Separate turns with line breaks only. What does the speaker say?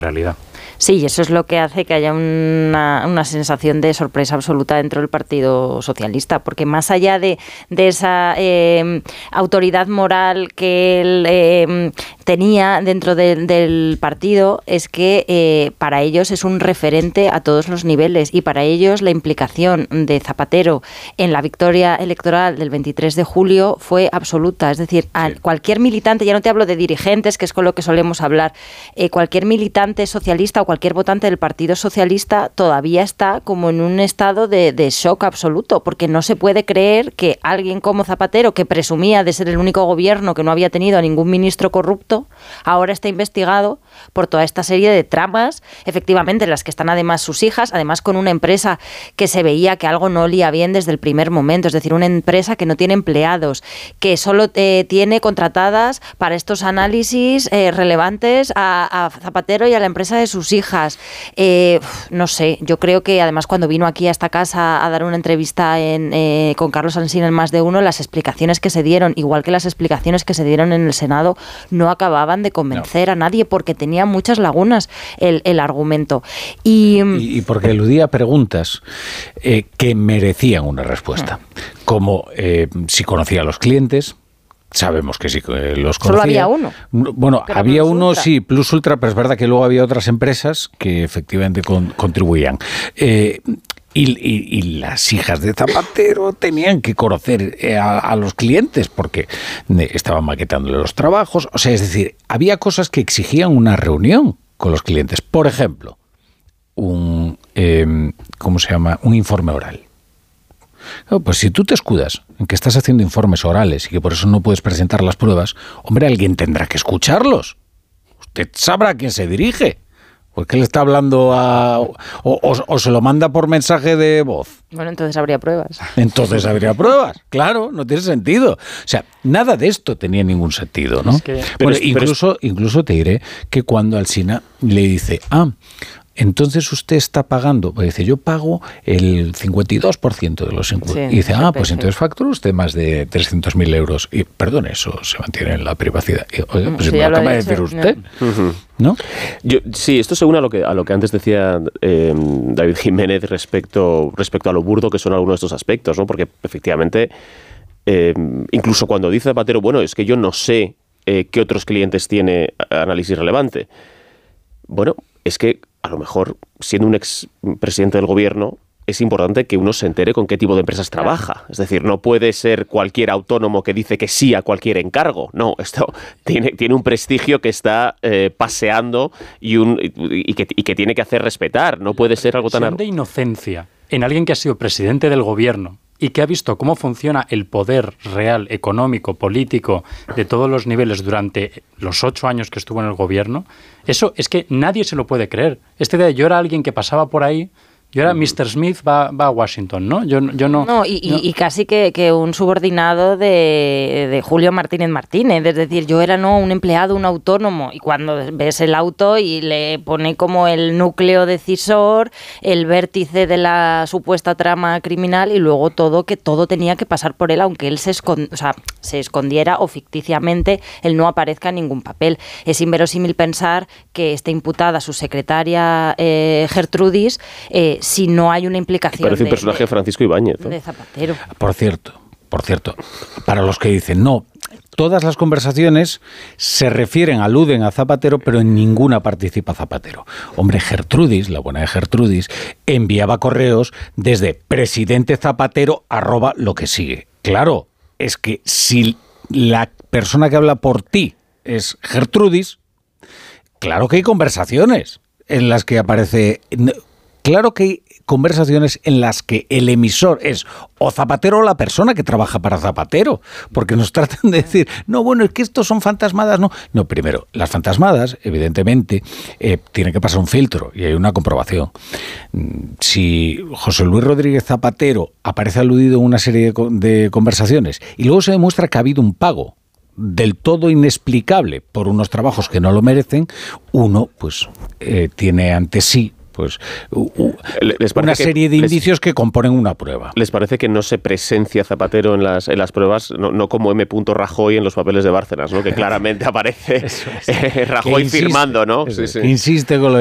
realidad.
Sí, eso es lo que hace que haya una sensación de sorpresa absoluta dentro del Partido Socialista, porque más allá de esa autoridad moral que él tenía dentro del partido, es que para ellos es un referente a todos los niveles, y para ellos la implicación de Zapatero en la victoria electoral del 23 de julio fue absoluta. Es decir, a cualquier militante, ya no te hablo de dirigentes, que es con lo que solemos hablar, cualquier militante socialista o cualquier votante del Partido Socialista todavía está como en un estado de shock absoluto, porque no se puede creer que alguien como Zapatero, que presumía de ser el único gobierno que no había tenido a ningún ministro corrupto, ahora está investigado por toda esta serie de tramas, efectivamente, en las que están además sus hijas, además con una empresa que se veía que algo no olía bien desde el primer momento, es decir, una empresa que no tiene empleados, que solo tiene contratadas para estos análisis relevantes a Zapatero y a la empresa de sus hijas. No sé, yo creo que además cuando vino aquí a esta casa a dar una entrevista con Carlos Alsina en Más de Uno, las explicaciones que se dieron, igual que las explicaciones que se dieron en el Senado, no acababan de convencer a nadie, porque tenía muchas lagunas el argumento. Y
porque eludía preguntas que merecían una respuesta, como si conocía a los clientes. Sabemos que sí los conocía.
Solo había uno.
Bueno, pero había uno, Ultra. Sí, Plus Ultra, pero es verdad que luego había otras empresas que efectivamente contribuían. Y las hijas de Zapatero tenían que conocer a los clientes porque estaban maquetándole los trabajos. O sea, es decir, había cosas que exigían una reunión con los clientes. Por ejemplo, un informe oral. Pues si tú te escudas en que estás haciendo informes orales y que por eso no puedes presentar las pruebas, hombre, alguien tendrá que escucharlos. Usted sabrá a quién se dirige. ¿Por qué le está hablando o se lo manda por mensaje de voz?
Bueno, entonces habría pruebas.
Entonces habría pruebas, claro, no tiene sentido. O sea, nada de esto tenía ningún sentido, ¿no? Incluso te diré que cuando Alsina le dice, entonces usted está pagando, pues dice, yo pago el 52% de los impuestos. Sí, y dice, pues entonces factura usted más de 300.000 euros. Y perdón, eso se mantiene en la privacidad. Y, oye, pues si me lo acaba de decir usted, ¿no?
Sí, esto según a lo que antes decía David Jiménez respecto a lo burdo que son algunos de estos aspectos, ¿no? Porque efectivamente, incluso cuando dice Zapatero, bueno, es que yo no sé qué otros clientes tiene análisis relevante. Bueno, es que a lo mejor, siendo un expresidente del gobierno, es importante que uno se entere con qué tipo de empresas trabaja. Es decir, no puede ser cualquier autónomo que dice que sí a cualquier encargo. No, esto tiene un prestigio que está paseando y que tiene que hacer respetar. No puede ser algo tan...
de inocencia en alguien que ha sido presidente del gobierno y que ha visto cómo funciona el poder real, económico, político, de todos los niveles durante los 8 años que estuvo en el gobierno, eso es que nadie se lo puede creer. Esta idea de yo era alguien que pasaba por ahí, yo era Mr. Smith, va a Washington, ¿no? Yo no. No,
y casi que un subordinado de Julio Martínez Martínez. Es decir, yo era un empleado, un autónomo. Y cuando ves el auto y le pone como el núcleo decisor, el vértice de la supuesta trama criminal y luego todo tenía que pasar por él, aunque él se escondiera o ficticiamente él no aparezca en ningún papel. Es inverosímil pensar que esté imputada su secretaria Gertrudis si no hay una implicación.
Parece un personaje de Francisco Ibáñez, ¿no?
De Zapatero.
Por cierto, para los que dicen, no, todas las conversaciones aluden a Zapatero, pero en ninguna participa Zapatero. Hombre, Gertrudis, la buena de Gertrudis, enviaba correos desde presidente Zapatero @ lo que sigue. Claro, es que si la persona que habla por ti es Gertrudis, claro que hay conversaciones en las que aparece... Claro que hay conversaciones en las que el emisor es o Zapatero o la persona que trabaja para Zapatero, porque nos tratan de decir, no, bueno, es que estos son fantasmadas, no. No, primero, las fantasmadas, evidentemente, tienen que pasar un filtro y hay una comprobación. Si José Luis Rodríguez Zapatero aparece aludido en una serie de conversaciones y luego se demuestra que ha habido un pago del todo inexplicable por unos trabajos que no lo merecen, uno, pues, tiene ante sí pues una serie de indicios que componen una prueba.
¿Les parece que no se presencia Zapatero en las pruebas? No como M. Rajoy en los papeles de Bárcenas, ¿no? Que claramente aparece Rajoy firmando, ¿no?
Insiste con lo